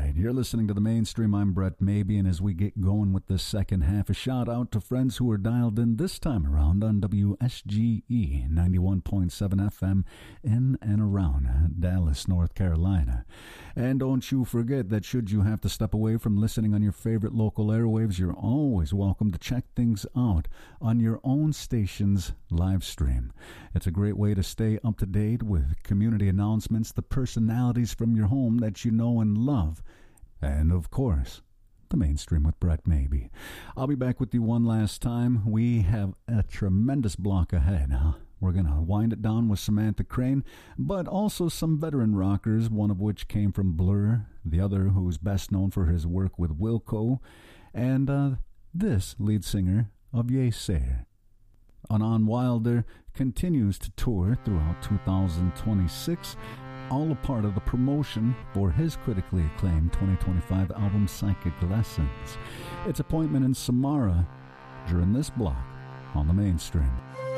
right, you're listening to The Mainstream. I'm Brett Maybe, and as we get going with the second half, a shout out to friends who are dialed in this time around on WSGE 91.7 FM in and around Dallas, North Carolina. And don't you forget that should you have to step away from listening on your favorite local airwaves, you're always welcome to check things out on your own station's live stream. It's a great way to stay up to date with community announcements, the personalities from your home that you know and love, and of course, The Mainstream with Brett Maybe. I'll be back with you one last time. We have a tremendous block ahead. We're going to wind it down with Samantha Crane, but also some veteran rockers, one of which came from Blur, the other who's best known for his work with Wilco, and this lead singer of Yeasayer. Anon Wilder continues to tour throughout 2026, all a part of the promotion for his critically acclaimed 2025 album Psychic Lessons. Its appointment in Samara during this block on The Mainstream.